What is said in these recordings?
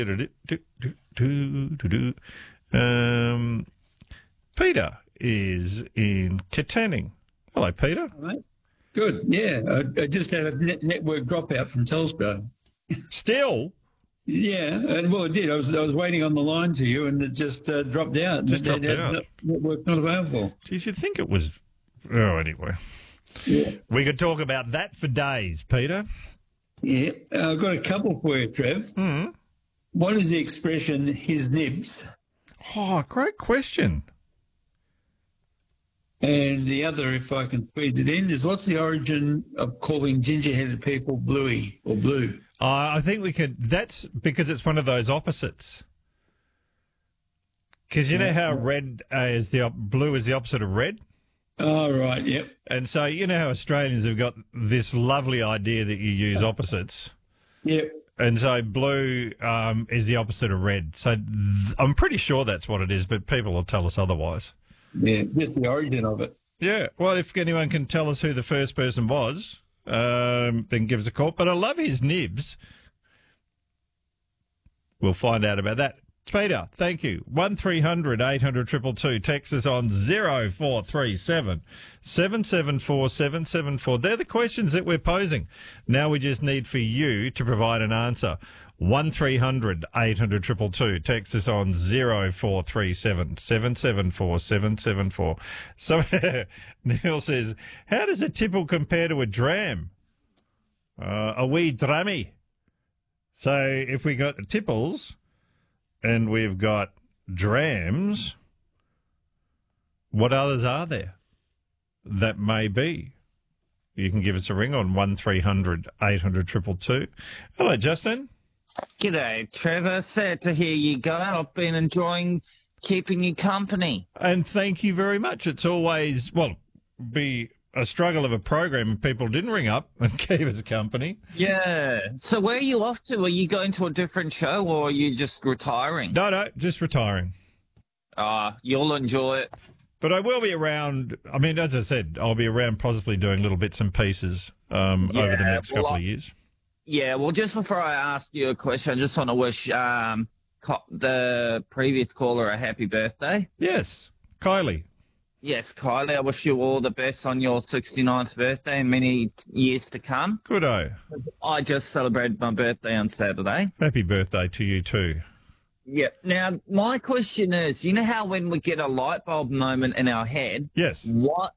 Peter is in Katanning. Hello, Peter. All right. Good. Yeah, I just had a network dropout from Telstra. Still? Yeah, well, it did. I was waiting on the line to you, and it just dropped out. Just dropped out. Network not available. Geez, you'd think it was... Oh, anyway. Yeah. We could talk about that for days, Peter. Yeah, I've got a couple for you, Trev. Mm. What is the expression, his nibs? Oh, great question. And the other, if I can squeeze it in, is what's the origin of calling ginger-headed people bluey or blue? I think we could... That's because it's one of those opposites. Because you know how red is blue is the opposite of red? Oh, right, yep. And so you know how Australians have got this lovely idea that you use opposites? Yep. And so blue is the opposite of red. So I'm pretty sure that's what it is, but people will tell us otherwise. Yeah, just the origin of it. Yeah, well, if anyone can tell us who the first person was, then give us a call. But I love his nibs. We'll find out about that. Peter, thank you. 1300 800 222. Text us on 0437 774 774. They're the questions that we're posing. Now we just need for you to provide an answer. 1300 800 222. Text us on 0437 774 774. So Neil says, how does a tipple compare to a dram? A wee drammy. So if we got tipples and we've got drams, what others are there that may be? You can give us a ring on 1300 800 222. Hello, Justin. G'day, Trevor. Sad to hear you go. I've been enjoying keeping you company. And thank you very much. It's always, be a struggle of a program if people didn't ring up and keep us company. Yeah. So where are you off to? Are you going to a different show or are you just retiring? No, just retiring. You'll enjoy it. But I will be around. I mean, as I said, I'll be around possibly doing little bits and pieces over the next couple of years. Yeah, well, just before I ask you a question, I just want to wish the previous caller a happy birthday. Yes, Kylie. Yes, Kylie, I wish you all the best on your 69th birthday and many years to come. Good-o. I just celebrated my birthday on Saturday. Happy birthday to you too. Yeah. Now, my question is, you know how when we get a light bulb moment in our head, yes, what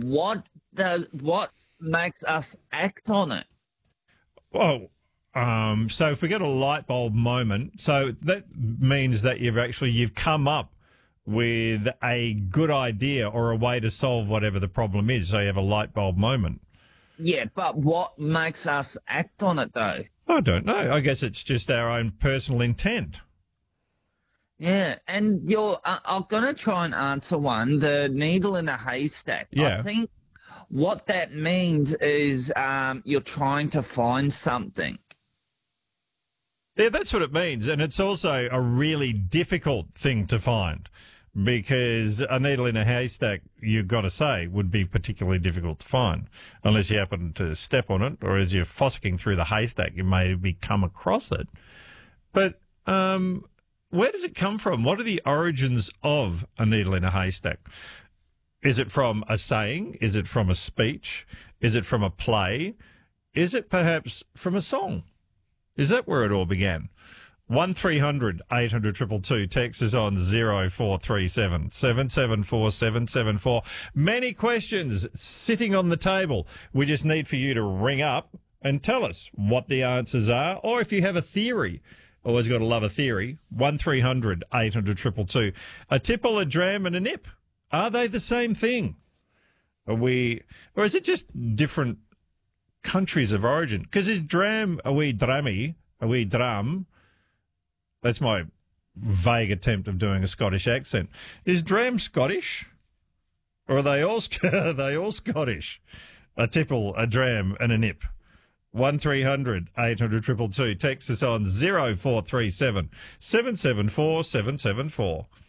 makes us act on it? Well, so if we get a light bulb moment, so that means that you've come up with a good idea or a way to solve whatever the problem is. So you have a light bulb moment. Yeah, but what makes us act on it, though? I don't know. I guess it's just our own personal intent. Yeah, and I'm going to try and answer one, the needle in a haystack. Yeah. I think what that means is you're trying to find something. Yeah, that's what it means. And it's also a really difficult thing to find because a needle in a haystack, you've got to say, would be particularly difficult to find unless you happen to step on it or as you're fossicking through the haystack, you maybe come across it. But where does it come from? What are the origins of a needle in a haystack? Is it from a saying? Is it from a speech? Is it from a play? Is it perhaps from a song? Is that where it all began? 1300 800 222. Text is on 0437 774 774. Many questions sitting on the table. We just need for you to ring up and tell us what the answers are, or if you have a theory. Always got to love a theory. 1300 800 222. A tipple, a dram, and a nip. Are they the same thing? Or is it just different countries of origin? Because is dram a wee drammy, a wee drum? That's my vague attempt of doing a Scottish accent. Is dram Scottish? Or are they all Scottish? A tipple, a dram, and a nip. 1300 800 222. Text us on 0437 774 774.